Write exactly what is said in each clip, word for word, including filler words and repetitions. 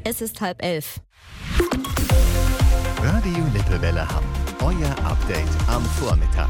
Es ist halb elf. Radio Lippewelle Hamm. Euer Update am Vormittag.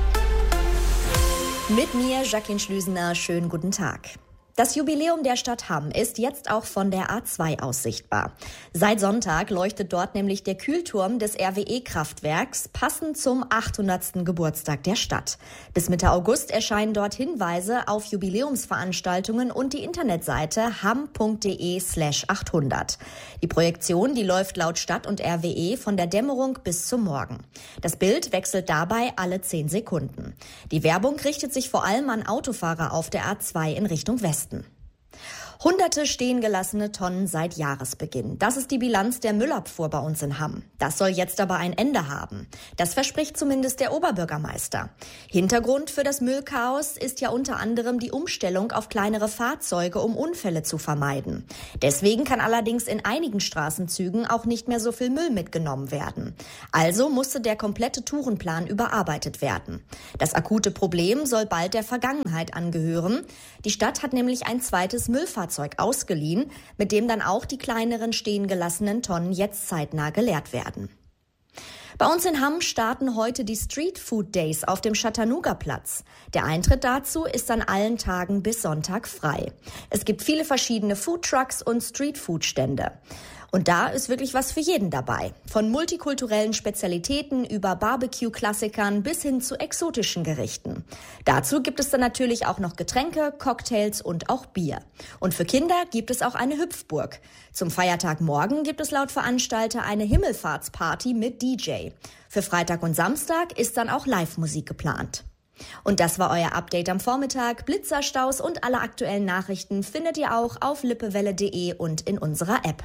Mit mir, Jacqueline Schlüsener. Schönen guten Tag. Das Jubiläum der Stadt Hamm ist jetzt auch von der A zwei aus sichtbar. Seit Sonntag leuchtet dort nämlich der Kühlturm des R W E-Kraftwerks, passend zum achthundertsten Geburtstag der Stadt. Bis Mitte August erscheinen dort Hinweise auf Jubiläumsveranstaltungen und die Internetseite hamm.de slash achthundert. Die Projektion, die läuft laut Stadt und R W E von der Dämmerung bis zum Morgen. Das Bild wechselt dabei alle zehn Sekunden. Die Werbung richtet sich vor allem an Autofahrer auf der A zwei in Richtung Westen. Hunderte stehen gelassene Tonnen seit Jahresbeginn. Das ist die Bilanz der Müllabfuhr bei uns in Hamm. Das soll jetzt aber ein Ende haben. Das verspricht zumindest der Oberbürgermeister. Hintergrund für das Müllchaos ist ja unter anderem die Umstellung auf kleinere Fahrzeuge, um Unfälle zu vermeiden. Deswegen kann allerdings in einigen Straßenzügen auch nicht mehr so viel Müll mitgenommen werden. Also musste der komplette Tourenplan überarbeitet werden. Das akute Problem soll bald der Vergangenheit angehören. Die Stadt hat nämlich ein zweites Müllfahrzeug ausgeliehen, mit dem dann auch die kleineren stehen gelassenen Tonnen jetzt zeitnah geleert werden. Bei uns in Hamm starten heute die Street Food Days auf dem Chattanooga-Platz. Der Eintritt dazu ist an allen Tagen bis Sonntag frei. Es gibt viele verschiedene Foodtrucks und Streetfood-Stände. Und da ist wirklich was für jeden dabei. Von multikulturellen Spezialitäten über Barbecue-Klassikern bis hin zu exotischen Gerichten. Dazu gibt es dann natürlich auch noch Getränke, Cocktails und auch Bier. Und für Kinder gibt es auch eine Hüpfburg. Zum Feiertag morgen gibt es laut Veranstalter eine Himmelfahrtsparty mit D J. Für Freitag und Samstag ist dann auch Live-Musik geplant. Und das war euer Update am Vormittag. Blitzer, Staus und alle aktuellen Nachrichten findet ihr auch auf lippewelle punkt de und in unserer App.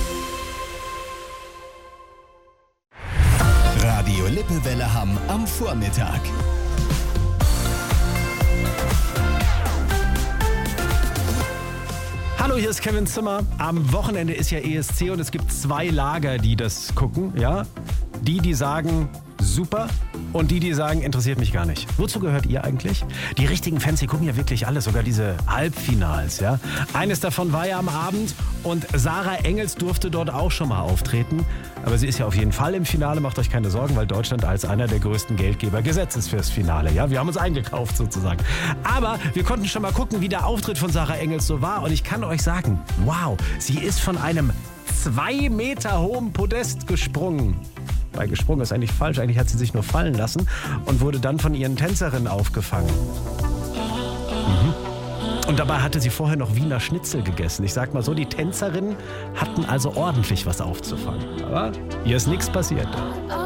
Radio Lippewelle Hamm am Vormittag. Hallo, hier ist Kevin Zimmer. Am Wochenende ist ja E S C und es gibt zwei Lager, die das gucken. Ja? Die, die sagen, super, und die, die sagen, interessiert mich gar nicht. Wozu gehört ihr eigentlich? Die richtigen Fans, die gucken ja wirklich alles, sogar diese Halbfinals. Ja? Eines davon war ja am Abend und Sarah Engels durfte dort auch schon mal auftreten. Aber sie ist ja auf jeden Fall im Finale, macht euch keine Sorgen, weil Deutschland als einer der größten Geldgeber gesetzt ist fürs Finale. Ja? Wir haben uns eingekauft sozusagen. Aber wir konnten schon mal gucken, wie der Auftritt von Sarah Engels so war. Und ich kann euch sagen, wow, sie ist von einem zwei Meter hohen Podest gesprungen. Bei gesprungen ist eigentlich falsch, eigentlich hat sie sich nur fallen lassen und wurde dann von ihren Tänzerinnen aufgefangen. Mhm. Und dabei hatte sie vorher noch Wiener Schnitzel gegessen. Ich sag mal so, die Tänzerinnen hatten also ordentlich was aufzufangen. Aber hier ist nichts passiert.